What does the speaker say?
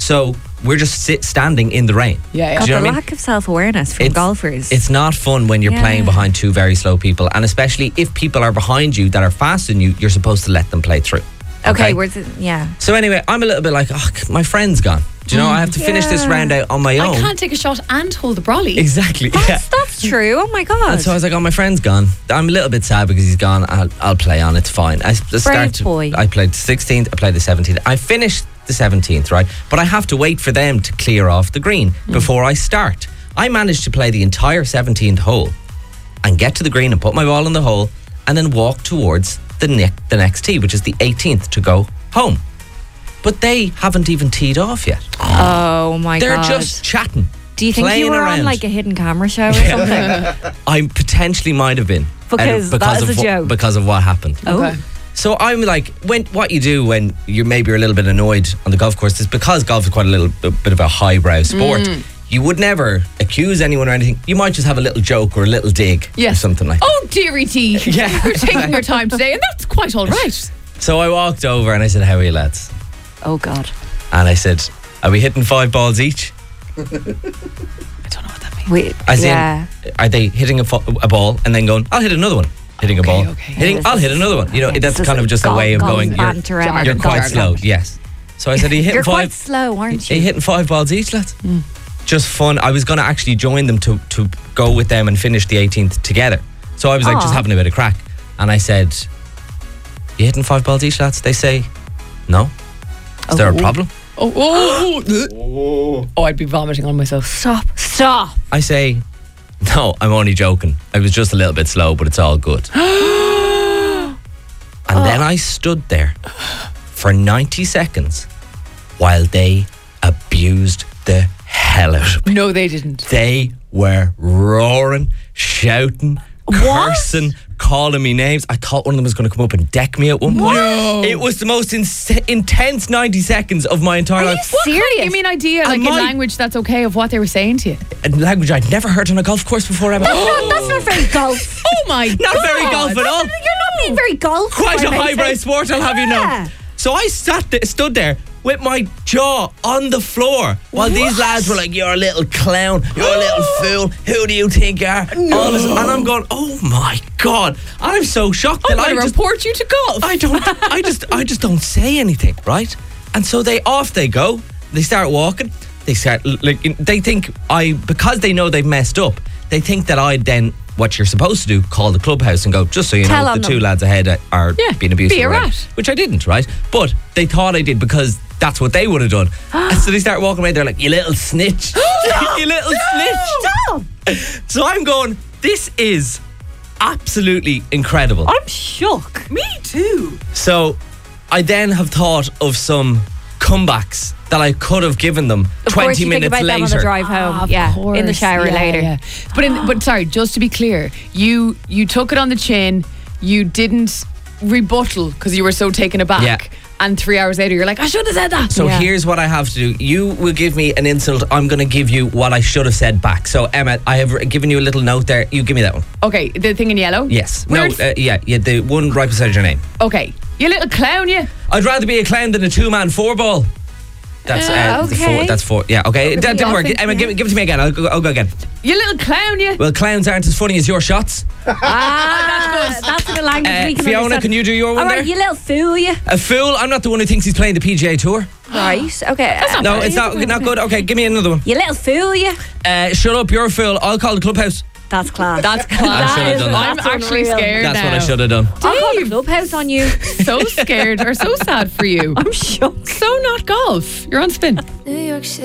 So we're just standing in the rain. Yeah. God, Do you know the what I mean? lack of self-awareness from golfers. It's not fun when you're Yeah. playing behind two very slow people, and especially if people are behind you that are faster than you, you're supposed to let them play through. okay, Okay? So anyway, I'm a little bit like, oh, my friend's gone. Do you know, I have to finish this round out on my own. I can't take a shot and hold the brolly. Exactly. Yeah. That's true. Oh my God. And so I was like, oh, my friend's gone. I'm a little bit sad because he's gone. I'll play on. It's fine. I boy. I played the 16th. I played the 17th. I finished the 17th, right? But I have to wait for them to clear off the green before I start. I managed to play the entire 17th hole and get to the green and put my ball in the hole and then walk towards the next tee, which is the 18th, to go home. But they haven't even teed off yet. Oh my God. They're just chatting. Do you think playing you were around. on like a hidden camera show or something? I potentially might have been. Because that is a joke. Because of what happened. Oh. So I'm like, what you do when you're maybe a little bit annoyed on the golf course is because golf is quite a bit of a highbrow sport. You would never accuse anyone or anything. You might just have a little joke or a little dig or something like that. Oh, dearie T. Yeah. You're taking your time today, and that's quite all right. So I walked over and I said, how are you lads? Oh God. And I said, are we hitting 5 balls each? I don't know what that means. Wait. As in, are they hitting a ball and then going, I'll hit another one? Hitting a ball. Okay. I'll hit another one. You know, that's kind of just a way of going, you're quite slow. Yes. So I said, are you hitting You're 5? quite slow, aren't Are you you? hitting 5 balls each, lads? Just fun. I was going to actually join them to go with them and finish the 18th together. So I was like, just having a bit of crack. And I said, you hitting 5 balls each, lads? They say, no. Is there a problem? Oh, I'd be vomiting on myself. Stop. I say, no, I'm only joking. I was just a little bit slow, but it's all good. And then I stood there for 90 seconds while they abused the hell out of me. No, they didn't. They were roaring, shouting, cursing, calling me names. I thought one of them was going to come up and deck me at one point. No. It was the most intense 90 seconds of my entire life. What Serious? kind of, give me an idea, like in language that's okay, of what they were saying to you? A language I'd never heard on a golf course before, Emma. That's not very golf. Oh my God. Not very golf at all. You're not being very golf. Quite a highbrow sport, I'll have you know. So I stood there with my jaw on the floor while these lads were like, you're a little clown, you're a little fool, who do you think you are? All this, and I'm going, oh my God. I'm so shocked that I'm going to report you to golf. I just don't say anything, right? And so they go. They start walking. They start they think because they know they've messed up. They think that I'd then, what you're supposed to do, call the clubhouse and go, just so you know, the 2 lads ahead are being abusive. Be a rat. Which I didn't, right? But they thought I did because that's what they would have done. And so they start walking away. They're like, you little snitch. You little snitch. So I'm going, this is absolutely incredible. I'm shook. Me too. So I then have thought of some comebacks that I could have given them Of 20 course, you minutes think about them on the later. drive home. Of In the course. shower later. Yeah. But sorry, just to be clear, you took it on the chin. You didn't rebuttal because you were so taken aback. Yeah. And 3 hours later, you're like, I should have said that. So here's what I have to do. You will give me an insult. I'm going to give you what I should have said back. So, Emma, I have given you a little note there. You give me that one. Okay, the thing in yellow? Yes. Word? No, yeah, the one right beside your name. Okay. You little clown, you. I'd rather be a clown than a 2-man 4-ball. That's the 4. That's 4. Yeah, okay. Don't worry. Emma, give it to me again. I'll go again. You little clown, you. Well, clowns aren't as funny as your shots. That's in a language we can Fiona, understand. can you do your one All there? right, you little fool, you. A fool? I'm not the one who thinks he's playing the PGA Tour. Right, okay. No, it's not good. Okay, give me another one. You little fool, you. Shut up, you're a fool. I'll call the clubhouse. That's class. That's I should have done that. I'm actually scared That's now. what I should have done. I'll call the clubhouse on you. So scared or so sad for you. I'm shocked. So not golf. You're on spin. New York City.